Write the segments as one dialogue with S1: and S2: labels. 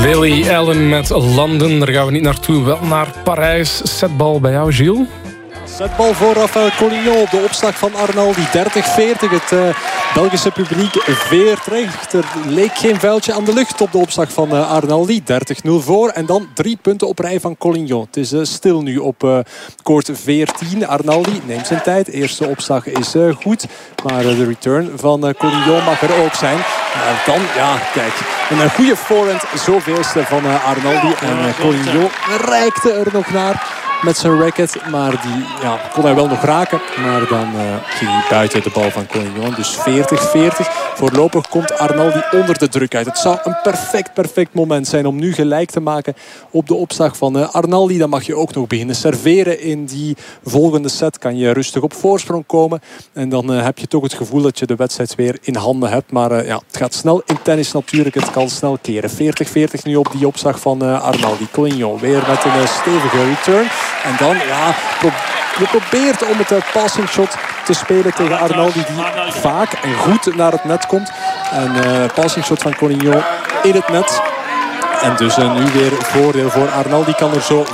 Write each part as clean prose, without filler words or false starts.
S1: Lily Allen met London. Daar gaan we niet naartoe, wel naar Parijs. Setbal bij jou, Gilles.
S2: Setbal voor Raphaël Collignon op de opslag van Arnaldi. 30-40. Het Belgische publiek veert recht. Er leek geen vuiltje aan de lucht op de opslag van Arnaldi. 30-0 voor. En dan 3 punten op rij van Collignon. Het is stil nu op koord 14. Arnaldi neemt zijn tijd. Eerste opslag is goed. Maar de return van Collignon mag er ook zijn. Dan, ja, kijk. Een goede forehand. Zoveelste van Arnaldi. En Collignon reikte er nog naar met zijn racket. Maar die kon hij wel nog raken. Maar dan ging hij buiten de bal van Collignon. Dus 40-40. Voorlopig komt Arnaldi onder de druk uit. Het zou een perfect moment zijn om nu gelijk te maken op de opslag van Arnaldi. Dan mag je ook nog beginnen serveren in die volgende set. Kan je rustig op voorsprong komen. En dan heb je toch het gevoel dat je de wedstrijd weer in handen hebt. Maar het gaat snel in tennis natuurlijk. Het kan snel keren. 40-40 nu op die opslag van Arnaldi. Collignon weer met een stevige return. En dan, je probeert om het passing shot te spelen tegen Arnaldi, die vaak en goed naar het net komt. En passing shot van Collignon in het net. En dus nu weer voordeel voor Arnaldi. Kan er zo 5-5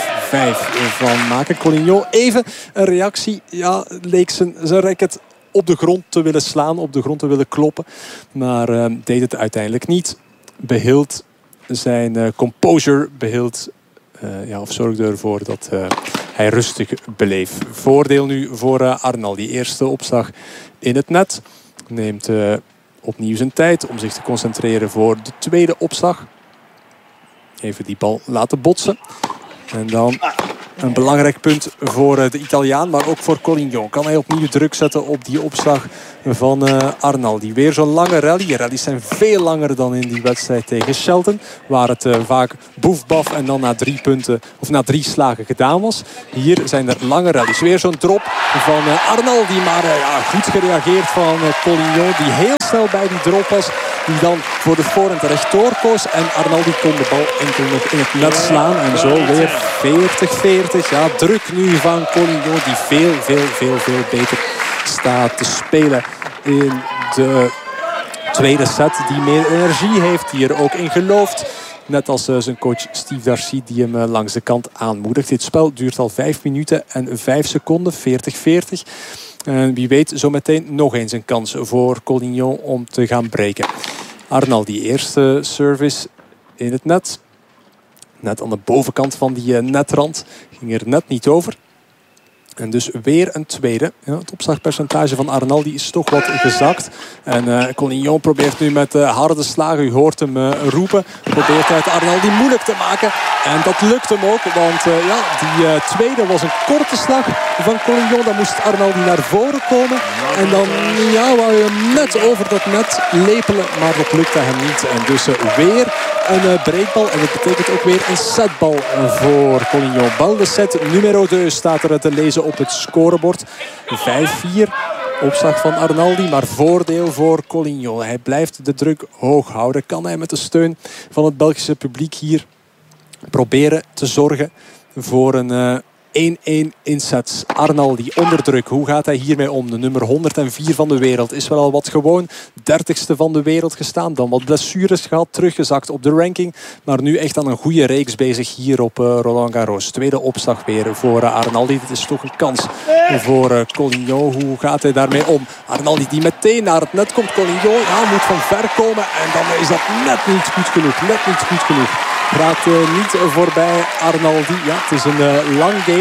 S2: van maken. Collignon even een reactie. Ja, leek zijn racket op de grond te willen slaan, op de grond te willen kloppen. Maar deed het uiteindelijk niet. Behield zijn composure, of zorgde ervoor dat hij rustig bleef. Voordeel nu voor Arnaldi. Eerste opslag in het net. Neemt opnieuw zijn tijd om zich te concentreren voor de tweede opslag. Even die bal laten botsen. En dan een belangrijk punt voor de Italiaan, maar ook voor Collignon. Kan hij opnieuw druk zetten op die opslag van Arnaldi. Weer zo'n lange rally. Rallies zijn veel langer dan in die wedstrijd tegen Shelton. Waar het vaak boef-baf en dan na 3 punten of na 3 slagen gedaan was. Hier zijn er lange rallies. Weer zo'n drop van Arnaldi. Maar goed gereageerd van Collignon. Die heel snel bij die drop was. Die dan voor de voorhand rechtdoor koos. En Arnaldi kon de bal enkel nog in het net slaan. En zo weer 40-40. Ja, druk nu van Collignon. Die veel beter staat te spelen in de tweede set. Die meer energie heeft. Die er ook in gelooft. Net als zijn coach Steve Darcy die hem langs de kant aanmoedigt. Dit spel duurt al 5 minuten en 5 seconden. 40-40. En wie weet zometeen nog eens een kans voor Collignon om te gaan breken. Arnaldi, eerste service in het net. Net aan de bovenkant van die netrand. Ging er net niet over. En dus weer een tweede. Ja, het opslagpercentage van Arnaldi is toch wat gezakt. En Collignon probeert nu met harde slagen. U hoort hem roepen. Probeert hij het Arnaldi moeilijk te maken. En dat lukt hem ook. Want die tweede was een korte slag van Collignon. Dan moest Arnaldi naar voren komen. En dan wou je hem net over dat net lepelen. Maar dat lukte hem niet. En dus weer een breekbal. En dat betekent ook weer een setbal voor Collignon. Bal de set nummer 2 staat er te lezen op het scorebord. 5-4. Opslag van Arnaldi, maar voordeel voor Collignon. Hij blijft de druk hoog houden. Kan hij met de steun van het Belgische publiek hier proberen te zorgen voor een 1-1 in sets. Arnaldi onder druk. Hoe gaat hij hiermee om? De nummer 104 van de wereld. Is wel al wat gewoon 30ste van de wereld gestaan. Dan wat blessures gehad. Teruggezakt op de ranking. Maar nu echt aan een goede reeks bezig hier op Roland Garros. Tweede opslag weer voor Arnaldi. Dit is toch een kans voor Collignon. Hoe gaat hij daarmee om? Arnaldi die meteen naar het net komt. Collignon moet van ver komen. En dan is dat net niet goed genoeg. Net niet goed genoeg. Raakt niet voorbij Arnaldi. Ja, het is een lang game.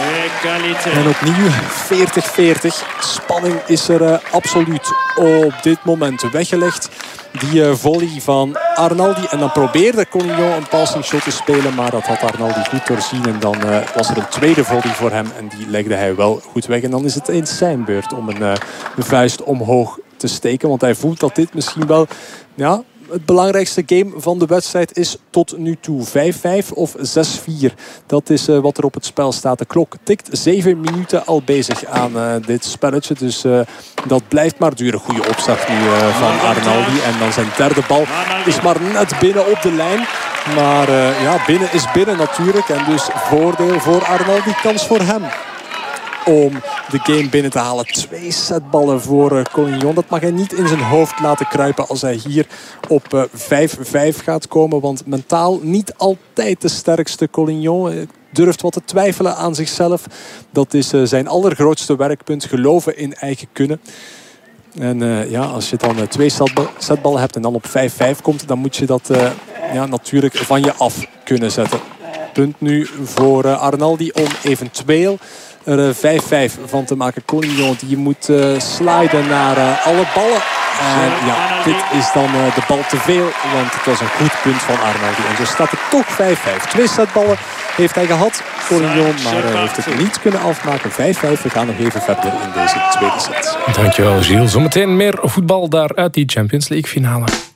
S2: En opnieuw 40-40. Spanning is er absoluut op dit moment weggelegd. Die volley van Arnaldi. En dan probeerde Collignon een passing shot te spelen. Maar dat had Arnaldi goed doorzien. En dan was er een tweede volley voor hem. En die legde hij wel goed weg. En dan is het eens zijn beurt om een vuist omhoog te steken. Want hij voelt dat dit misschien wel... het belangrijkste game van de wedstrijd is tot nu toe 5-5 of 6-4. Dat is wat er op het spel staat. De klok tikt 7 minuten al bezig aan dit spelletje. Dus dat blijft maar duren. Goede opstart nu van Arnaldi. En dan zijn derde bal is maar net binnen op de lijn. Maar binnen is binnen natuurlijk. En dus voordeel voor Arnaldi, kans voor hem. om de game binnen te halen. 2 setballen voor Collignon. Dat mag hij niet in zijn hoofd laten kruipen als hij hier op 5-5 gaat komen. Want mentaal niet altijd de sterkste Collignon. Durft wat te twijfelen aan zichzelf. Dat is zijn allergrootste werkpunt. Geloven in eigen kunnen. En als je dan 2 setballen hebt en dan op 5-5 komt, dan moet je dat natuurlijk van je af kunnen zetten. Punt nu voor Arnaldi om eventueel er 5-5 van te maken. Collignon die moet sliden naar alle ballen. En dit is dan de bal te veel, want het was een goed punt van Arnaldi. En zo staat het toch 5-5. 2 setballen heeft hij gehad, Collignon, maar hij heeft het niet kunnen afmaken. 5-5, we gaan nog even verder in deze tweede set.
S1: Dankjewel, Gilles. Zometeen meer voetbal daar uit die Champions League finale.